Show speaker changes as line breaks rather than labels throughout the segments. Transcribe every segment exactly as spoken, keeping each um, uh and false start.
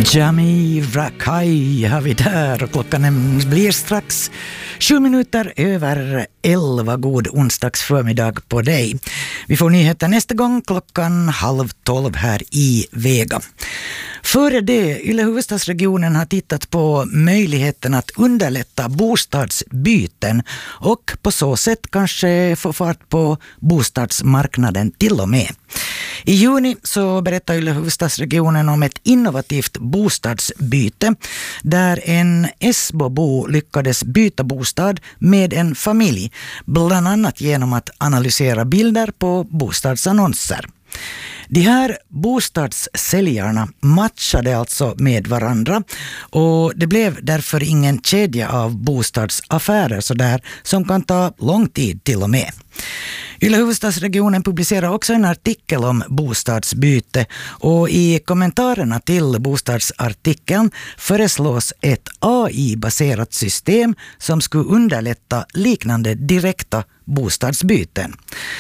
Jamie Kai har vi där och klockan blir strax sju minuter över elva. God onsdags förmiddag på dig. Vi får nyheter nästa gång klockan halv tolv här i Vega. Före det, Yle huvudstadsregionen har tittat på möjligheten att underlätta bostadsbyten och på så sätt kanske få fart på bostadsmarknaden till och med. I juni så berättar Yle huvudstadsregionen om ett innovativt bostadsbyte där en Esbo-bo lyckades byta bostad med en familj, bland annat genom att analysera bilder på bostadsannonser. De här bostadssäljarna matchade alltså med varandra och det blev därför ingen kedja av bostadsaffärer så där som kan ta lång tid till och med. Yle huvudstadsregionen publicerar också en artikel om bostadsbyte och i kommentarerna till bostadsartikeln föreslås ett A I-baserat system som skulle underlätta liknande direkta bostadsbyten.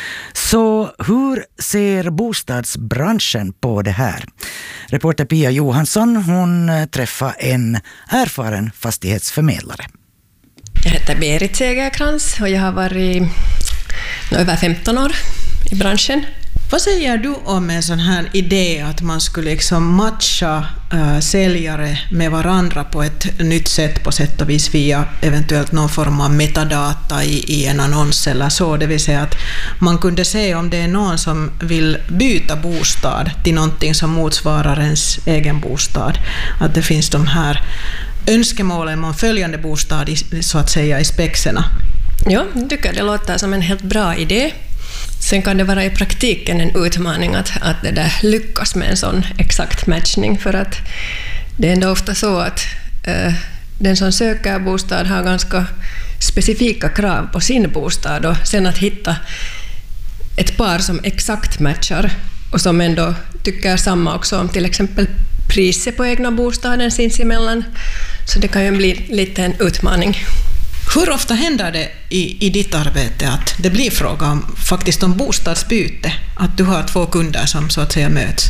Så hur ser bostadsbranschen på det här? Reporter Pia Johansson, hon träffar en erfaren fastighetsförmedlare.
Jag heter Berit Segerkrans och jag har varit över femton år i branschen.
Vad säger du om en sån här idé att man skulle liksom matcha äh, säljare med varandra på ett nytt sätt på sätt och vis via eventuellt någon form av metadata i, i en annons eller så, det vill säga att man kunde se om det är någon som vill byta bostad till någonting som motsvarar ens egen bostad, att det finns de här önskemålen om följande bostad i, så att säga i spexerna.
Ja, jag tycker det låter som en helt bra idé. Sen kan det vara i praktiken en utmaning att, att det där lyckas med en sån exakt matchning, för att det är ändå ofta så att äh, den som söker bostad har ganska specifika krav på sin bostad, och sen att hitta ett par som exakt matchar och som ändå tycker samma också om till exempel priset på egna bostaden sinsemellan, så det kan ju bli lite en utmaning.
Hur ofta händer det i, i ditt arbete att det blir fråga om faktiskt om bostadsbyte, att du har två kunder som så att säga möts?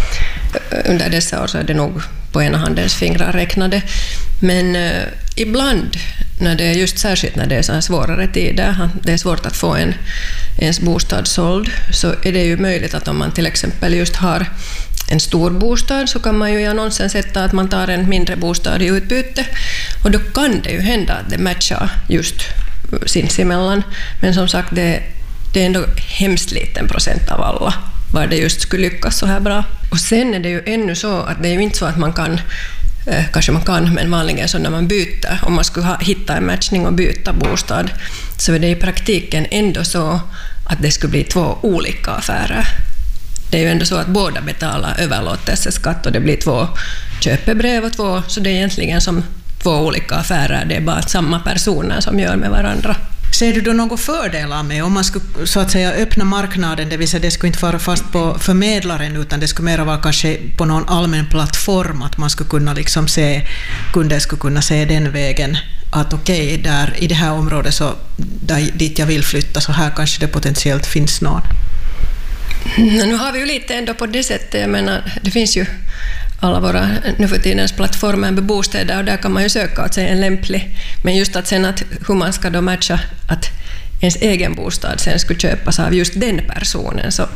Under dessa år så är det nog på ena handens fingrar räknade, men eh, ibland när det är just särskilt när det är så här svårare tider, det är svårt att få en ens bostad såld, så är det ju möjligt att om man till exempel just har en stor bostad så kan man ju i annonsen sätta att man tar en mindre bostad i utbyte, och då kan det ju hända att det matchar just sinsemellan, men som sagt det, det är ändå hemskt liten procent av alla var det just skulle lyckas så här bra. Och sen är det ju ännu så att det är ju inte så att man kan, eh, kanske man kan, men vanligen så när man byter, om man skulle ha, hitta en matchning och byta bostad, så är det i praktiken ändå så att det skulle bli två olika affärer. Det är ju ändå så att båda betalar överlåtelseskatt och det blir två köpebrev och två, så det är egentligen som två olika affärer, det är bara samma personer som gör med varandra.
Ser du då några fördelar med om man skulle så att säga öppna marknaden, det vill säga det skulle inte vara fast på förmedlaren utan det skulle mer vara kanske på någon allmän plattform, att man skulle kunna liksom se, kunder skulle kunna se den vägen att okej, okay, där i det här området så där, dit jag vill flytta, så här kanske det potentiellt finns någon.
Nu har vi ju lite ändå på det sättet, jag menar, det finns ju alla våra nu för tidens plattformar med bostäder och där kan man ju söka åt sig en lämplig, men just att sen att hur man ska då matcha att ens egen bostad sen skulle köpas av just den personen, så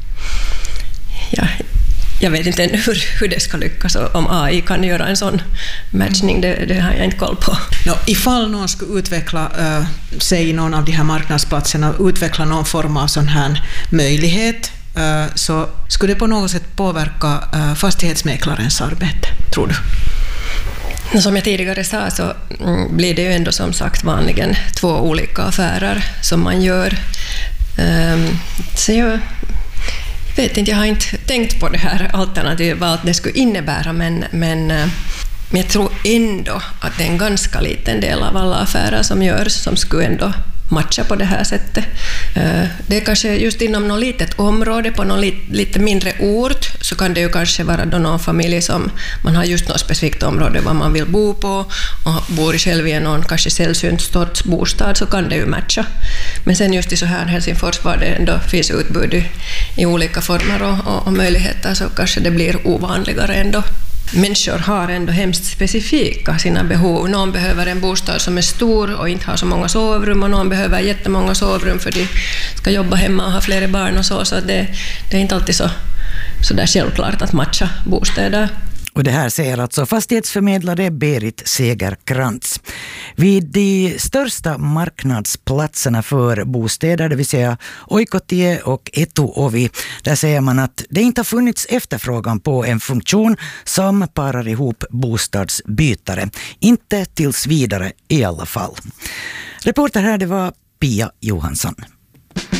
ja, jag vet inte ännu hur, hur det ska lyckas, om A I kan göra en sån matchning, det, det har jag inte koll på.
No, ifall någon skulle utveckla uh, sig i någon av de här marknadsplatserna och utveckla någon form av sån här möjlighet, uh, så skulle det på något sätt påverka uh, fastighetsmäklarens arbete, tror du?
Som jag tidigare sa så mm, blir det ju ändå som sagt vanligen två olika affärer som man gör. Um, så jag vet inte, jag har inte tänkt på det här alternativet, vad det skulle innebära, men, men, men jag tror ändå att det är en ganska liten del av alla affärer som görs som skulle ändå matcha på det här sättet. Det är kanske just inom något litet område, på någon lite mindre ort, så kan det ju kanske vara då någon familj som man har just något specifikt område vad man vill bo på och bor själv i någon kanske sällsynt sorts bostad, så kan det ju matcha. Men sen just i så här Helsingfors var det ändå finns utbud i, i olika former och, och, och möjligheter, så kanske det blir ovanligare ändå. Människor har ändå hemskt specifika sina behov. Någon behöver en bostad som är stor och inte har så många sovrum, och någon behöver jättemånga sovrum för de ska jobba hemma och ha flera barn och så. Så det, det är inte alltid så, så där självklart att matcha bostäder.
Och det här säger alltså fastighetsförmedlare Berit Segerkrantz. Vid de största marknadsplatserna för bostäder, det vill säga Oikotie och Etuovi, där säger man att det inte har funnits efterfrågan på en funktion som parar ihop bostadsbytare. Inte tills vidare i alla fall. Reporter här, det var Pia Johansson.